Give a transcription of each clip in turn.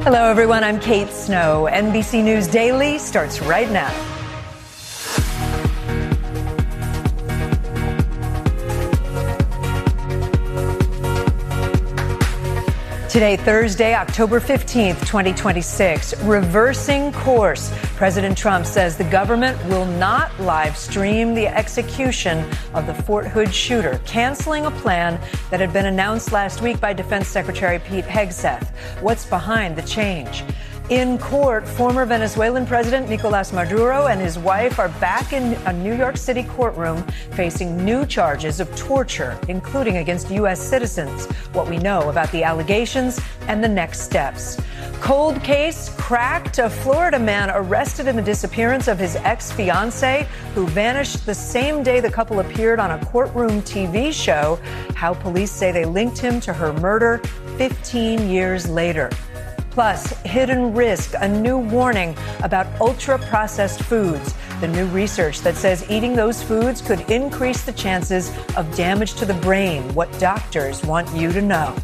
Hello, everyone. I'm Kate Snow. NBC News Daily starts right now. Today, Thursday, October 15th, 2026, reversing course. President Trump says the government will not live stream the execution of the Fort Hood shooter, canceling a plan that had been announced last week by Defense Secretary Pete Hegseth. What's behind the change? In court, former Venezuelan President Nicolas Maduro and his wife are back in a New York City courtroom facing new charges of torture, including against U.S. citizens. What we know about the allegations and the next steps. Cold case cracked. A Florida man arrested in the disappearance of his ex-fiancée, who vanished the same day the couple appeared on a courtroom TV show. How police say they linked him to her murder 15 years later. Plus, hidden risk, a new warning about ultra-processed foods. The new research that says eating those foods could increase the chances of damage to the brain. What doctors want you to know.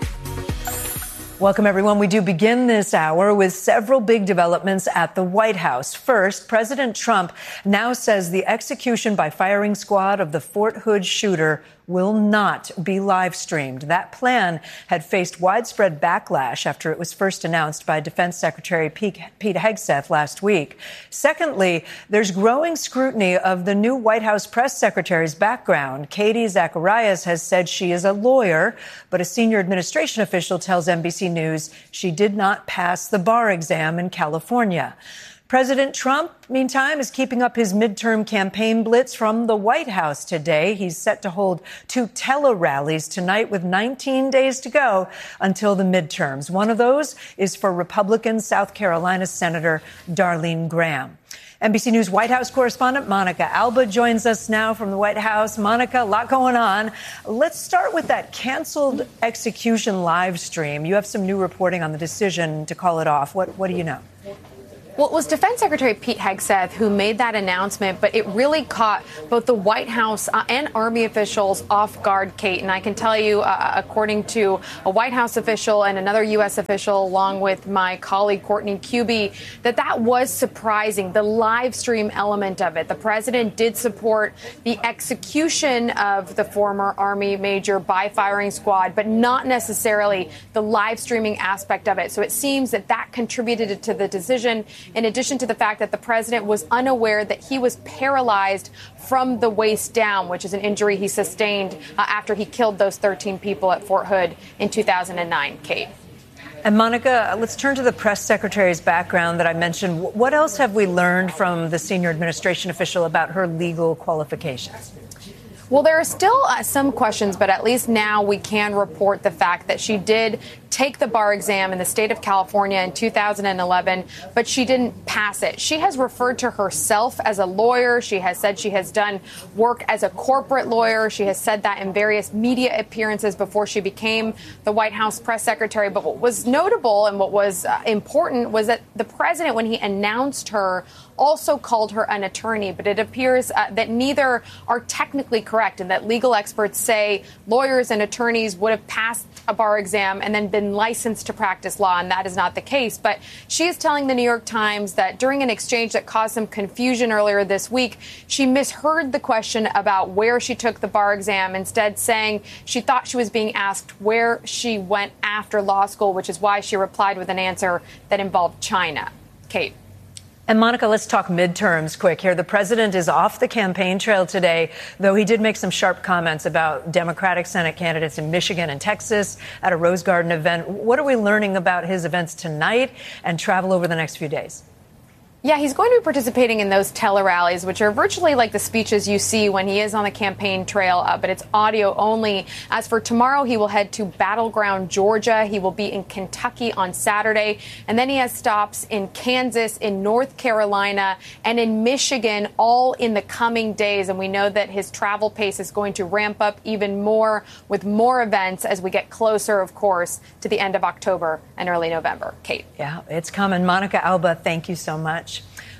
Welcome, everyone. We do begin this hour with several big developments at the White House. First, President Trump now says the execution by firing squad of the Fort Hood shooter will not be live streamed. That plan had faced widespread backlash after it was first announced by Defense Secretary Pete Hegseth last week. Secondly, there's growing scrutiny of the new White House press secretary's background. Katie Zacharias has said she is a lawyer, but a senior administration official tells NBC News she did not pass the bar exam in California. President Trump, meantime, is keeping up his midterm campaign blitz from the White House today. He's set to hold 2 tele-rallies tonight with 19 days to go until the midterms. One of those is for Republican South Carolina Senator Darlene Graham. NBC News White House correspondent Monica Alba joins us now from the White House. Monica, a lot going on. Let's start with that canceled execution live stream. You have some new reporting on the decision to call it off. What do you know? Well, it was Defense Secretary Pete Hegseth who made that announcement, but it really caught both the White House and Army officials off guard, Kate. And I can tell you, according to a White House official and another U.S. official, along with my colleague Courtney Kube, that was surprising, the live stream element of it. The president did support the execution of the former Army major by firing squad, but not necessarily the live streaming aspect of it. So it seems that contributed to the decision, in addition to the fact that the president was unaware that he was paralyzed from the waist down, which is an injury he sustained after he killed those 13 people at Fort Hood in 2009. Kate. And Monica, let's turn to the press secretary's background that I mentioned. What else have we learned from the senior administration official about her legal qualifications? Well, there are still some questions, but at least now we can report the fact that she did take the bar exam in the state of California in 2011, but she didn't pass it. She has referred to herself as a lawyer. She has said she has done work as a corporate lawyer. She has said that in various media appearances before she became the White House press secretary. But what was notable and what was important was that the president, when he announced her, also called her an attorney. But it appears that neither are technically correct, and that legal experts say lawyers and attorneys would have passed a bar exam and then been licensed to practice law, and that is not the case. But she is telling the New York Times that during an exchange that caused some confusion earlier this week, she misheard the question about where she took the bar exam, instead saying she thought she was being asked where she went after law school, which is why she replied with an answer that involved China. Kate. And Monica, let's talk midterms quick here. The president is off the campaign trail today, though he did make some sharp comments about Democratic Senate candidates in Michigan and Texas at a Rose Garden event. What are we learning about his events tonight and travel over the next few days? Yeah, he's going to be participating in those tele-rallies, which are virtually like the speeches you see when he is on the campaign trail, but it's audio only. As for tomorrow, he will head to Battleground, Georgia. He will be in Kentucky on Saturday. And then he has stops in Kansas, in North Carolina, and in Michigan, all in the coming days. And we know that his travel pace is going to ramp up even more with more events as we get closer, of course, to the end of October and early November. Kate. Yeah, it's coming. Monica Alba, thank you so much.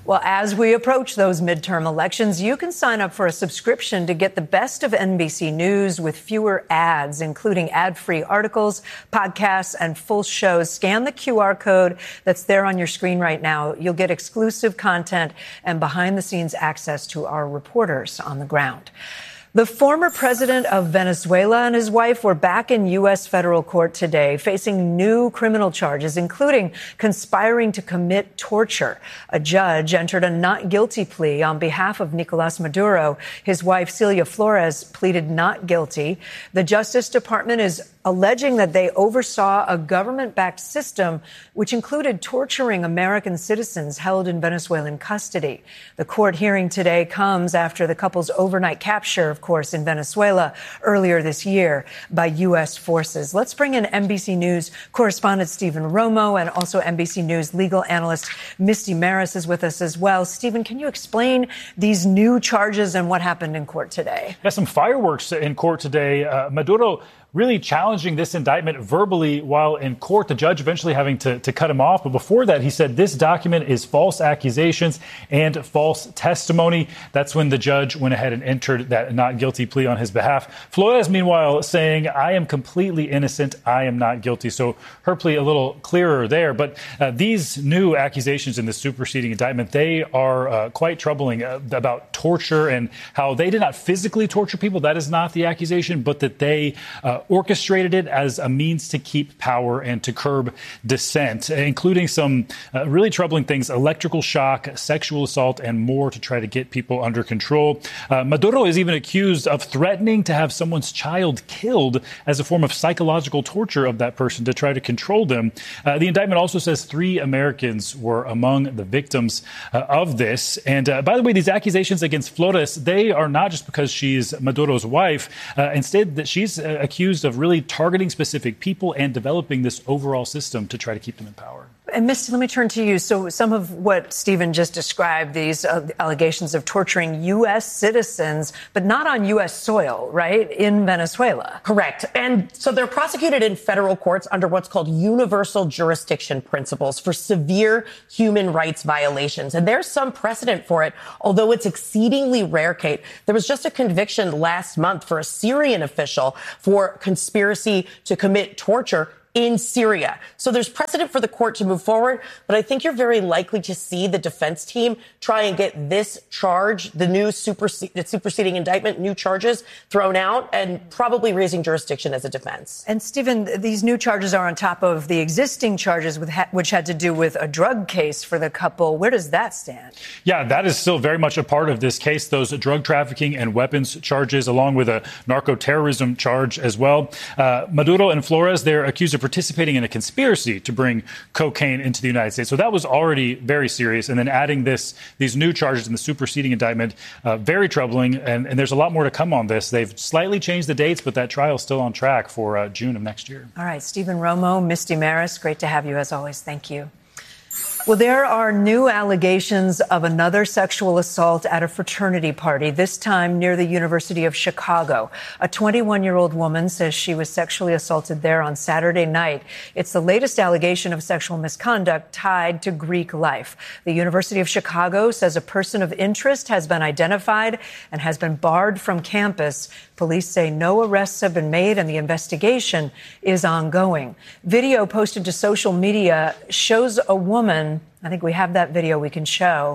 Well, as we approach those midterm elections, you can sign up for a subscription to get the best of NBC News with fewer ads, including ad-free articles, podcasts, and full shows. Scan the QR code that's there on your screen right now. You'll get exclusive content and behind-the-scenes access to our reporters on the ground. The former president of Venezuela and his wife were back in U.S. federal court today, facing new criminal charges, including conspiring to commit torture. A judge entered a not guilty plea on behalf of Nicolas Maduro. His wife, Celia Flores, pleaded not guilty. The Justice Department is alleging that they oversaw a government-backed system which included torturing American citizens held in Venezuelan custody. The court hearing today comes after the couple's overnight capture, of course, in Venezuela earlier this year by U.S. forces. Let's bring in NBC News correspondent Stephen Romo and also NBC News legal analyst Misty Maris is with us as well. Stephen, can you explain these new charges and what happened in court today? Yeah, some fireworks in court today. Maduro really challenging this indictment verbally while in court, the judge eventually having to cut him off. But before that, he said this document is false accusations and false testimony. That's when the judge went ahead and entered that not guilty plea on his behalf. Flores, meanwhile, saying, I am completely innocent. I am not guilty. So her plea a little clearer there. But these new accusations in the superseding indictment, they are quite troubling about torture and how they did not physically torture people. That is not the accusation, but that they orchestrated it as a means to keep power and to curb dissent, including some really troubling things, electrical shock, sexual assault, and more to try to get people under control. Maduro is even accused of threatening to have someone's child killed as a form of psychological torture of that person to try to control them. The indictment also says 3 Americans were among the victims of this. And by the way, these accusations against Flores, they are not just because she's Maduro's wife. Instead, that she's accused of really targeting specific people and developing this overall system to try to keep them in power. And Misty, let me turn to you. So some of what Stephen just described, these allegations of torturing U.S. citizens, but not on U.S. soil, right, in Venezuela. Correct. And so they're prosecuted in federal courts under what's called universal jurisdiction principles for severe human rights violations. And there's some precedent for it, although it's exceedingly rare, Kate. There was just a conviction last month for a Syrian official for conspiracy to commit torture in Syria. So there's precedent for the court to move forward, but I think you're very likely to see the defense team try and get this charge, the new superseding indictment, new charges thrown out, and probably raising jurisdiction as a defense. And Stephen, these new charges are on top of the existing charges which had to do with a drug case for the couple. Where does that stand? Yeah, that is still very much a part of this case, those drug trafficking and weapons charges, along with a narco-terrorism charge as well. Maduro and Flores, they're accused of participating in a conspiracy to bring cocaine into the United States. So that was already very serious. And then adding these new charges in the superseding indictment, very troubling. And there's a lot more to come on this. They've slightly changed the dates, but that trial is still on track for June of next year. All right. Stephen Romo, Misty Maris, great to have you as always. Thank you. Well, there are new allegations of another sexual assault at a fraternity party, this time near the University of Chicago. A 21-year-old woman says she was sexually assaulted there on Saturday night. It's the latest allegation of sexual misconduct tied to Greek life. The University of Chicago says a person of interest has been identified and has been barred from campus. Police say no arrests have been made and the investigation is ongoing. Video posted to social media shows a woman. I think we have that video we can show.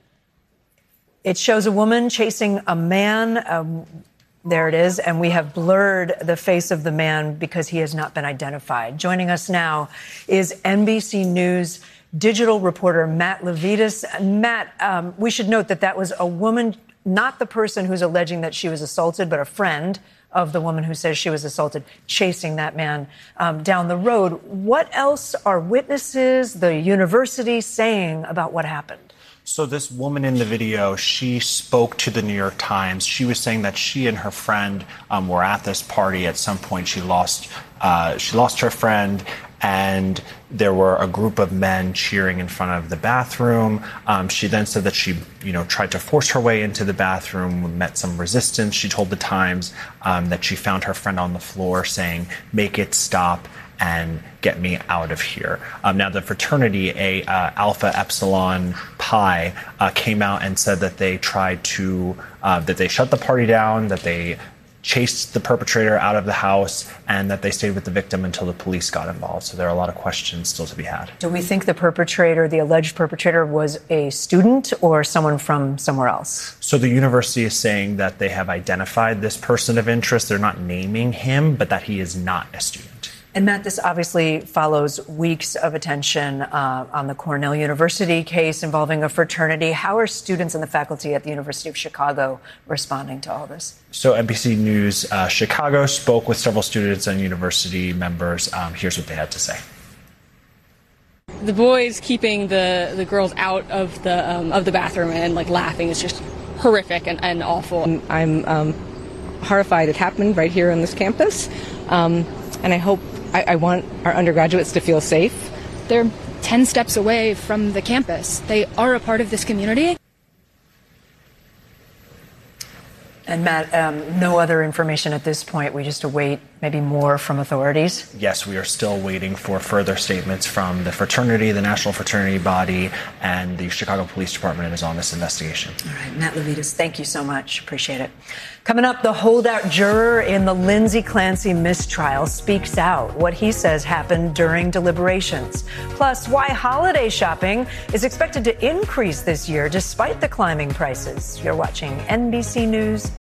It shows a woman chasing a man. There it is. And we have blurred the face of the man because he has not been identified. Joining us now is NBC News digital reporter Matt Levitas. Matt, we should note that that was a woman, not the person who's alleging that she was assaulted, but a friend of the woman who says she was assaulted, chasing that man down the road. What else are witnesses, the university, saying about what happened? So this woman in the video, she spoke to the New York Times. She was saying that she and her friend were at this party. At some point, she lost her friend, and there were a group of men cheering in front of the bathroom. She then said that she, tried to force her way into the bathroom, met some resistance. She told the Times that she found her friend on the floor saying, "Make it stop." and get me out of here. Now, the fraternity, Alpha Epsilon Pi, came out and said that they tried to, that they shut the party down, that they chased the perpetrator out of the house, and that they stayed with the victim until the police got involved. So there are a lot of questions still to be had. Do we think the perpetrator, the alleged perpetrator, was a student or someone from somewhere else? So the university is saying that they have identified this person of interest. They're not naming him, but that he is not a student. And Matt, this obviously follows weeks of attention on the Cornell University case involving a fraternity. How are students and the faculty at the University of Chicago responding to all this? So NBC News Chicago spoke with several students and university members. Here's what they had to say. The boys keeping the girls out of the bathroom and laughing is just horrific and awful. I'm horrified it happened right here on this campus, and I want our undergraduates to feel safe. They're 10 steps away from the campus. They are a part of this community. And Matt, no other information at this point. We just await maybe more from authorities. Yes, we are still waiting for further statements from the fraternity, the national fraternity body, and the Chicago Police Department is on this investigation. All right, Matt Levitas, thank you so much. Appreciate it. Coming up, the holdout juror in the Lindsay Clancy mistrial speaks out. What he says happened during deliberations. Plus, why holiday shopping is expected to increase this year despite the climbing prices. You're watching NBC News